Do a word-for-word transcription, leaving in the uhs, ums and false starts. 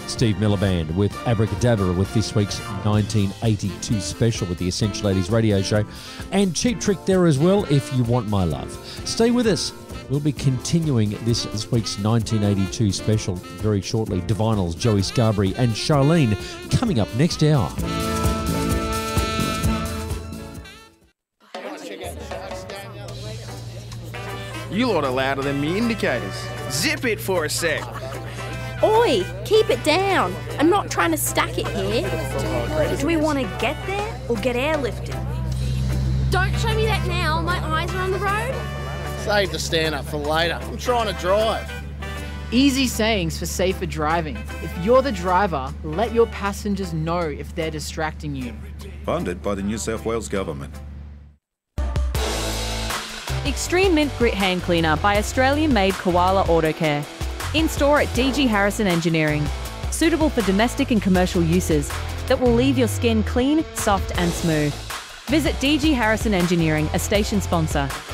Steve Miller Band with Abracadabra with this week's nineteen eighty-two special with the Essential eighties radio show. And Cheap Trick there as well, If You Want My Love. Stay with us. We'll be continuing this, this week's nineteen eighty-two special very shortly. Divinals, Joey Scarberry and Charlene coming up next hour. You lot are louder than me indicators. Zip it for a sec. Oi, keep it down. I'm not trying to stack it here. Do we want to get there or get airlifted? Don't show me that now. My eyes are on the road. Save the stand-up for later. I'm trying to drive. Easy sayings for safer driving. If you're the driver, let your passengers know if they're distracting you. Funded by the New South Wales Government. Extreme Mint Grit Hand Cleaner by Australian-made Koala Auto Care. In-store at D G Harrison Engineering. Suitable for domestic and commercial uses that will leave your skin clean, soft and smooth. Visit D G Harrison Engineering, a station sponsor,